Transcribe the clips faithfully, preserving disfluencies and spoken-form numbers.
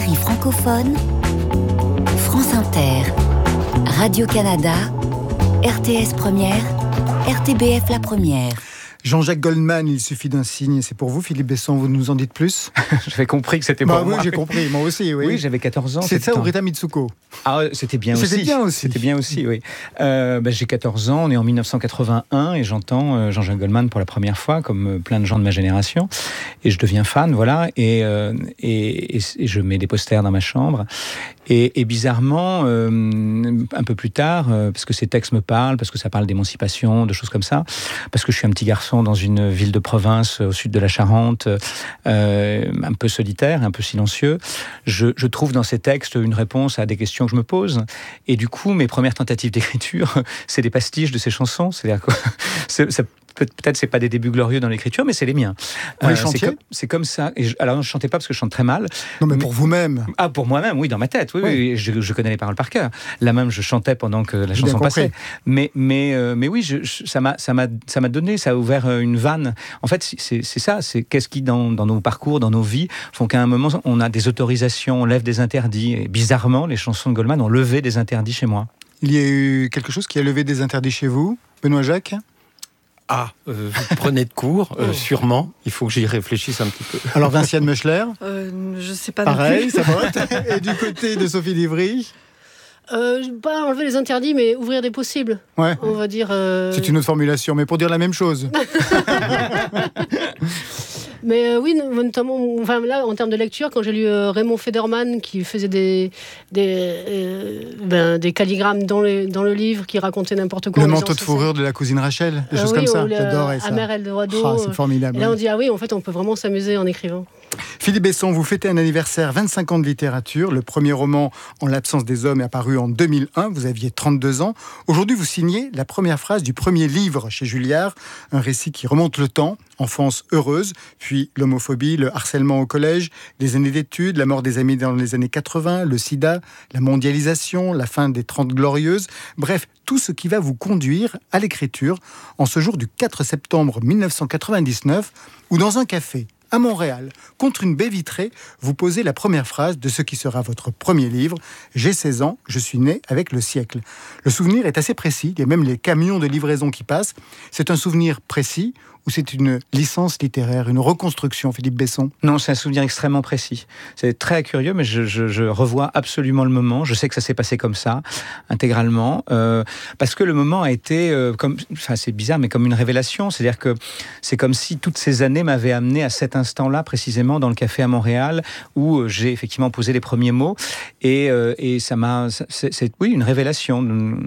librairie francophone, France Inter, Radio-Canada, R T S Première, R T B F La Première. Jean-Jacques Goldman, il suffit d'un signe. C'est pour vous, Philippe Besson, vous nous en dites plus? J'avais compris que c'était bah pour oui, moi. j'ai compris, moi aussi, oui. Oui, j'avais quatorze ans. C'est ça, ou Rita Mitsuko? Ah, c'était bien c'était aussi. Bien aussi. C'était bien aussi, oui. Euh, bah, j'ai quatorze ans, on est en dix-neuf cent quatre-vingt-un, et j'entends euh, Jean-Jacques Goldman pour la première fois, comme euh, plein de gens de ma génération, et je deviens fan, voilà, et, euh, et, et, et je mets des posters dans ma chambre. Et, et bizarrement, euh, un peu plus tard, euh, parce que ces textes me parlent, parce que ça parle d'émancipation, de choses comme ça, parce que je suis un petit garçon dans une ville de province au sud de la Charente, euh, un peu solitaire, un peu silencieux, je, je trouve dans ces textes une réponse à des questions que je me pose. Et du coup, mes premières tentatives d'écriture, c'est des pastiches de ces chansons. C'est-à-dire que c'est, c'est, peut-être c'est pas des débuts glorieux dans l'écriture, mais c'est les miens. Vous les chantiez ? c'est, comme, c'est comme ça. Et je, alors, je chantais pas parce que je chante très mal. Non, mais, mais pour vous-même. Ah, pour moi-même, oui, dans ma tête. Oui, oui. oui je, je connais les paroles par cœur. Là même, je chantais pendant que la J'ai chanson passait. Mais, mais, euh, mais oui, je, je, ça m'a, ça m'a, ça m'a donné, ça a ouvert une vanne. En fait, c'est, c'est ça. C'est qu'est-ce qui, dans, dans nos parcours, dans nos vies, font qu'à un moment, on a des autorisations, on lève des interdits. Et bizarrement, les chansons de Goldman ont levé des interdits chez moi. Il y a eu quelque chose qui a levé des interdits chez vous, Benoît Jacques? Ah, euh, vous prenez de cours, euh, sûrement. Il faut que j'y réfléchisse un petit peu. Alors, Vinciane Meuchler euh, Je ne sais pas. Pareil, ça vote. Et du côté de Sophie Livry? Euh, pas enlever les interdits, mais ouvrir des possibles. Ouais. On va dire. Euh... C'est une autre formulation, mais pour dire la même chose. Mais euh, oui, notamment, enfin là, en termes de lecture, quand j'ai lu euh, Raymond Federman qui faisait des des, euh, ben, des calligrammes dans le dans le livre, qui racontait n'importe quoi. Le manteau de fourrure de la cousine Rachel, des euh, choses oui, comme ça. Le, J'adorais ça. Amère Eldorado. Ah, c'est formidable. Et là, on dit ah oui, en fait, on peut vraiment s'amuser en écrivant. Philippe Besson, vous fêtez un anniversaire, vingt-cinq ans de littérature. Le premier roman, En l'absence des hommes, est apparu en deux mille un. Vous aviez trente-deux ans. Aujourd'hui, vous signez la première phrase du premier livre chez Julliard. Un récit qui remonte le temps. Enfance heureuse, puis l'homophobie, le harcèlement au collège, les années d'études, la mort des amis dans les années quatre-vingts, le sida, la mondialisation, la fin des Trente Glorieuses. Bref, tout ce qui va vous conduire à l'écriture en ce jour du quatre septembre mille neuf cent quatre-vingt-dix-neuf, où dans un café à Montréal, contre une baie vitrée, vous posez la première phrase de ce qui sera votre premier livre. J'ai seize ans, je suis né avec le siècle. Le souvenir est assez précis, il y a même les camions de livraison qui passent. C'est un souvenir précis ou c'est une licence littéraire, une reconstruction, Philippe Besson? Non, c'est un souvenir extrêmement précis. C'est très curieux, mais je, je, je revois absolument le moment. Je sais que ça s'est passé comme ça, intégralement, euh, parce que le moment a été, euh, comme, enfin c'est bizarre, mais comme une révélation. C'est-à-dire que c'est comme si toutes ces années m'avaient amené à cet instant-là, précisément dans le café à Montréal, où j'ai effectivement posé les premiers mots, et, euh, et ça m'a, c'est, c'est oui, une révélation,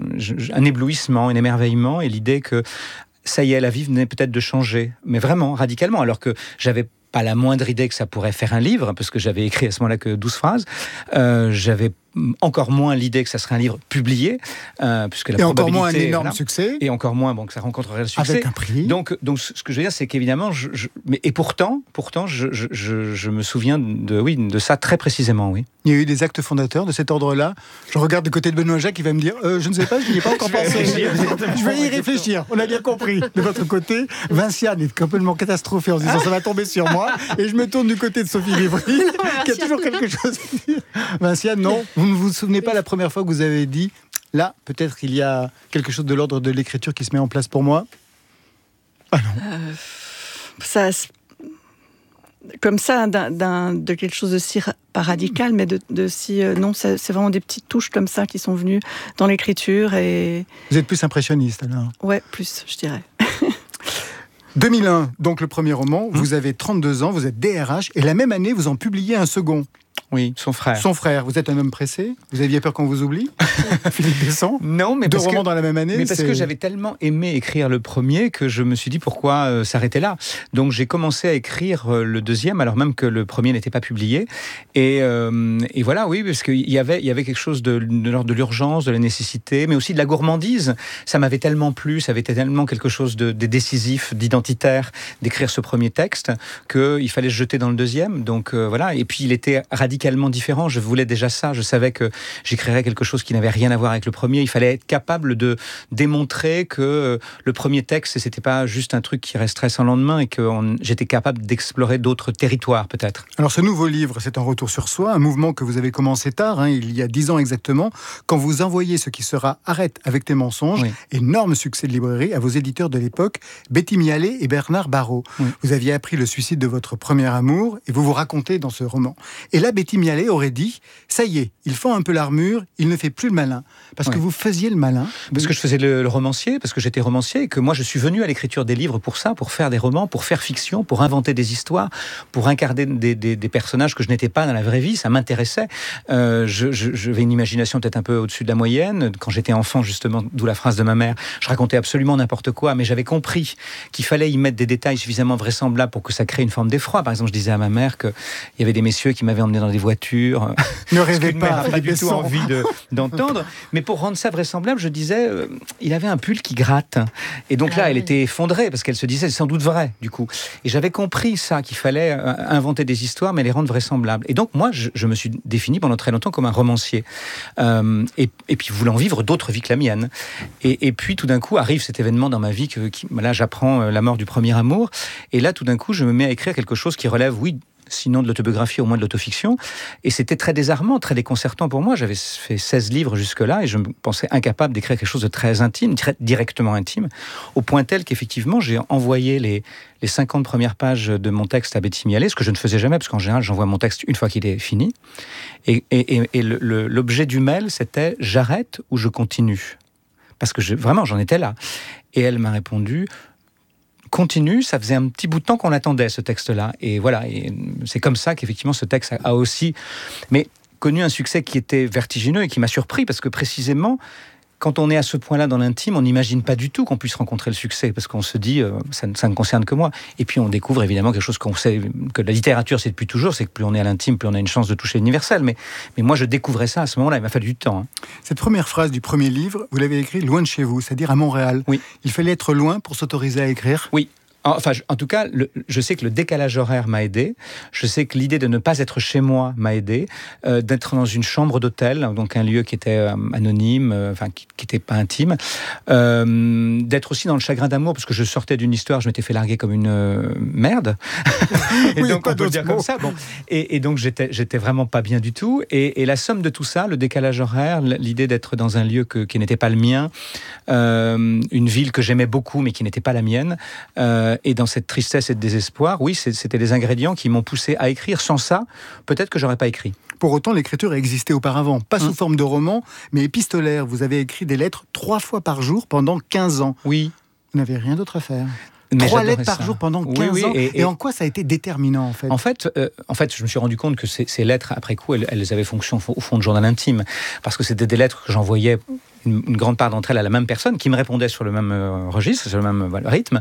un éblouissement, un émerveillement, et l'idée que ça y est, la vie venait peut-être de changer, mais vraiment, radicalement, alors que j'avais pas la moindre idée que ça pourrait faire un livre, parce que j'avais écrit à ce moment-là que douze phrases. Euh, j'avais encore moins l'idée que ça serait un livre publié, euh, puisque la et probabilité... encore moins un énorme voilà, succès. Et encore moins bon, que ça rencontrerait le succès. Avec un prix. Donc, donc ce que je veux dire, c'est qu'évidemment... Je, je, mais, et pourtant, pourtant je, je, je, je me souviens de, oui, de ça très précisément, oui. Il y a eu des actes fondateurs de cet ordre-là. Je regarde du côté de Benoît Jacques, il va me dire euh, je ne sais pas, je n'y ai pas encore pensé. Je vais y réfléchir, on a bien compris. De votre côté, Vinciane est complètement catastrophée en se disant ça va tomber sur moi. Et je me tourne du côté de Sophie Livry, qui a toujours quelque chose à dire. Vinciane, non, vous ne vous souvenez pas la première fois que vous avez dit là, peut-être qu'il y a quelque chose de l'ordre de l'écriture qui se met en place pour moi? Ah non. Euh, ça, comme ça, d'un, d'un, de quelque chose de si pas radical, mais de, de si euh, non, ça, c'est vraiment des petites touches comme ça qui sont venues dans l'écriture. Et vous êtes plus impressionniste alors? Ouais, plus, je dirais. deux mille un, donc le premier roman, mmh. Vous avez trente-deux ans, vous êtes D R H, et la même année, vous en publiez un second. Oui, son frère. Son frère. Vous êtes un homme pressé? Vous aviez peur qu'on vous oublie? Philippe Besson? Non, mais deux parce romans que, dans la même année. Mais parce c'est... que j'avais tellement aimé écrire le premier que je me suis dit pourquoi euh, s'arrêter là. Donc j'ai commencé à écrire euh, le deuxième, alors même que le premier n'était pas publié. Et, euh, et voilà, oui, parce qu'il y avait, il y avait quelque chose de, de l'ordre de l'urgence, de la nécessité, mais aussi de la gourmandise. Ça m'avait tellement plu, ça avait été tellement quelque chose de, de décisif, d'identitaire, d'écrire ce premier texte, qu'il fallait se jeter dans le deuxième. Donc euh, voilà. Et puis il était radical. radicalement différent. Je voulais déjà ça. Je savais que j'écrirais quelque chose qui n'avait rien à voir avec le premier. Il fallait être capable de démontrer que le premier texte, c'était pas juste un truc qui resterait sans lendemain et que on, j'étais capable d'explorer d'autres territoires, peut-être. Alors, ce nouveau livre, c'est un retour sur soi, un mouvement que vous avez commencé tard, hein, il y a dix ans exactement, quand vous envoyez ce qui sera Arrête avec tes mensonges, oui. Énorme succès de librairie à vos éditeurs de l'époque, Betty Mialet et Bernard Barrault. Oui. Vous aviez appris le suicide de votre premier amour et vous vous racontez dans ce roman. Et là, Betty Mialet aurait dit, ça y est, il fend un peu l'armure, il ne fait plus le malin. Parce oui. que vous faisiez le malin. Parce que je faisais le, le romancier, parce que j'étais romancier, et que moi je suis venu à l'écriture des livres pour ça, pour faire des romans, pour faire fiction, pour inventer des histoires, pour incarner des, des, des personnages que je n'étais pas dans la vraie vie, ça m'intéressait. Euh, je, je, j'avais une imagination peut-être un peu au-dessus de la moyenne. Quand j'étais enfant, justement, d'où la phrase de ma mère, je racontais absolument n'importe quoi, mais j'avais compris qu'il fallait y mettre des détails suffisamment vraisemblables pour que ça crée une forme d'effroi. Par exemple, je disais à ma mère qu'il y avait des messieurs qui m'avaient emmené dans des voitures. Ne rêvez pas, mère n'a pas du tout envie de, d'entendre. Mais pour rendre ça vraisemblable, je disais, euh, il avait un pull qui gratte. Et donc là, ah, elle oui. était effondrée, parce qu'elle se disait, c'est sans doute vrai, du coup. Et j'avais compris ça, qu'il fallait euh, inventer des histoires, mais les rendre vraisemblables. Et donc, moi, je, je me suis défini pendant très longtemps comme un romancier. Euh, et, et puis, voulant vivre d'autres vies que la mienne. Et, et puis, tout d'un coup, arrive cet événement dans ma vie, que, qui, là, j'apprends la mort du premier amour. Et là, tout d'un coup, je me mets à écrire quelque chose qui relève, oui, sinon de l'autobiographie, au moins de l'autofiction. Et c'était très désarmant, très déconcertant pour moi. J'avais fait seize livres jusque-là et je me pensais incapable d'écrire quelque chose de très intime, très directement intime, au point tel qu'effectivement, j'ai envoyé les, les cinquante premières pages de mon texte à Betty Mialet, ce que je ne faisais jamais, parce qu'en général, j'envoie mon texte une fois qu'il est fini. Et, et, et, et le, le, l'objet du mail, c'était « J'arrête ou je continue ?» Parce que je, vraiment, j'en étais là. Et elle m'a répondu « Continue », ça faisait un petit bout de temps qu'on attendait ce texte-là. Et voilà, et c'est comme ça qu'effectivement ce texte a aussi mais, connu un succès qui était vertigineux et qui m'a surpris, parce que précisément, quand on est à ce point-là dans l'intime, on n'imagine pas du tout qu'on puisse rencontrer le succès, parce qu'on se dit, euh, ça, ça ne concerne que moi. Et puis on découvre évidemment quelque chose qu'on sait, que la littérature c'est depuis toujours, c'est que plus on est à l'intime, plus on a une chance de toucher l'universel. Mais, mais moi je découvrais ça à ce moment-là, il m'a fallu du temps. Hein. Cette première phrase du premier livre, vous l'avez écrite loin de chez vous, c'est-à-dire à Montréal. Oui. Il fallait être loin pour s'autoriser à écrire. Oui. Enfin, en tout cas, le, je sais que le décalage horaire m'a aidé. Je sais que l'idée de ne pas être chez moi m'a aidé. Euh, d'être dans une chambre d'hôtel, donc un lieu qui était euh, anonyme, euh, enfin qui n'était pas intime. Euh, d'être aussi dans le chagrin d'amour, parce que je sortais d'une histoire, je m'étais fait larguer comme une euh, merde. et oui, donc on peut le dire mots. comme ça. Bon. Et, et donc j'étais, j'étais vraiment pas bien du tout. Et, et la somme de tout ça, le décalage horaire, l'idée d'être dans un lieu que, qui n'était pas le mien, euh, une ville que j'aimais beaucoup mais qui n'était pas la mienne. Euh, Et dans cette tristesse et ce désespoir, oui, c'était les ingrédients qui m'ont poussé à écrire. Sans ça, peut-être que j'aurais pas écrit. Pour autant, l'écriture existait auparavant, pas sous mmh. forme de roman, mais épistolaire. Vous avez écrit des lettres trois fois par jour pendant quinze ans. Oui. Vous n'avez rien d'autre à faire. Mais Trois lettres ça. par jour pendant quinze oui, oui, ans. et, et, et en quoi ça a été déterminant, en fait En fait, euh, en fait je me suis rendu compte que ces, ces lettres, après coup, elles, elles avaient fonction au fond de journal intime. Parce que c'était des lettres que j'envoyais, une, une grande part d'entre elles, à la même personne, qui me répondait sur le même euh, registre, sur le même voilà, rythme.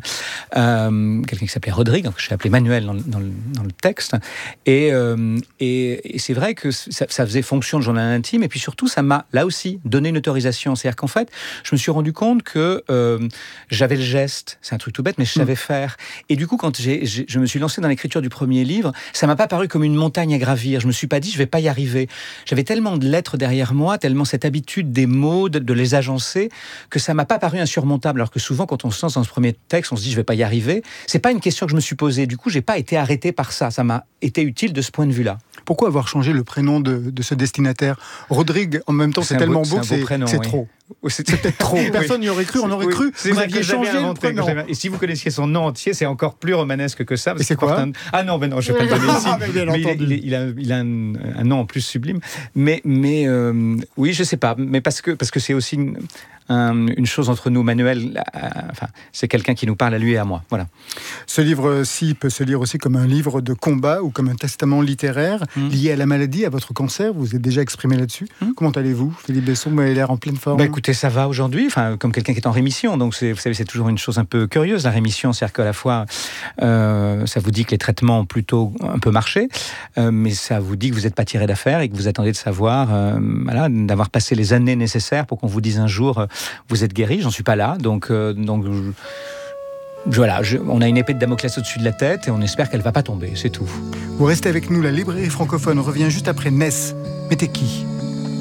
Euh, quelqu'un qui s'appelait Rodrigue, que j'ai appelé Manuel dans, dans, le, dans le texte. Et, euh, et, et c'est vrai que ça, ça faisait fonction de journal intime. Et puis surtout, ça m'a, là aussi, donné une autorisation. C'est-à-dire qu'en fait, je me suis rendu compte que euh, j'avais le geste. C'est un truc tout bête, mais je savais mmh. faire. Et du coup, quand j'ai, j'ai, je me suis lancé dans l'écriture du premier livre, ça m'a pas paru comme une montagne à gravir. Je me suis pas dit, je vais pas y arriver. J'avais tellement de lettres derrière moi, tellement cette habitude des mots, de, de les agencer, que ça m'a pas paru insurmontable. Alors que souvent, quand on se lance dans ce premier texte, on se dit, je vais pas y arriver. C'est pas une question que je me suis posée. Du coup, j'ai pas été arrêté par ça. Ça m'a été utile de ce point de vue-là. Pourquoi avoir changé le prénom de, de ce destinataire ? Rodrigue, en même temps, c'est, c'est tellement beau, beau que c'est, prénom, c'est oui. trop. C'est, c'est peut-être trop. Personne n'y aurait cru, on aurait oui. cru. C'est vous vrai aviez que changé le prénom. Et si vous connaissiez son nom entier, c'est encore plus romanesque que ça. Et c'est quoi un... Ah non, ben non, je ne vais pas le donner ici. mais mais il, il, il, a, il a un, un nom en plus sublime. Mais, mais euh, oui, je ne sais pas. Mais parce que, parce que c'est aussi une, un, une chose entre nous. Manuel, euh, enfin, c'est quelqu'un qui nous parle à lui et à moi. Voilà. Ce livre-ci peut se lire aussi comme un livre de combat ou comme un testament littéraire mmh. lié à la maladie, à votre cancer. Vous vous êtes déjà exprimé là-dessus. Mmh. Comment allez-vous, Philippe Besson ? Vous avez l'air en pleine forme. Bah, écoutez, ça va aujourd'hui. Enfin, comme quelqu'un qui est en rémission. Donc, c'est, vous savez, c'est toujours une chose un peu curieuse, la rémission. C'est-à-dire qu'à la fois, euh, ça vous dit que les traitements ont plutôt un peu marché, euh, mais ça vous dit que vous n'êtes pas tiré d'affaire et que vous attendez de savoir, euh, voilà, d'avoir passé les années nécessaires pour qu'on vous dise un jour, euh, vous êtes guéri. J'en suis pas là. Donc, euh, donc voilà, je, on a une épée de Damoclès au-dessus de la tête et on espère qu'elle ne va pas tomber, c'est tout. Vous restez avec nous, la librairie francophone revient juste après Ness. Mais t'es qui ?